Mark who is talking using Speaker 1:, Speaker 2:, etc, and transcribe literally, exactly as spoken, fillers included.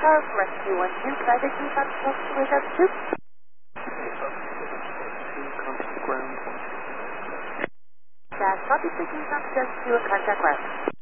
Speaker 1: car, rescue one two, private two, five, six, two, eight, two.
Speaker 2: Contact ground.
Speaker 1: Dash, copy, speaking, rescue, contact ground.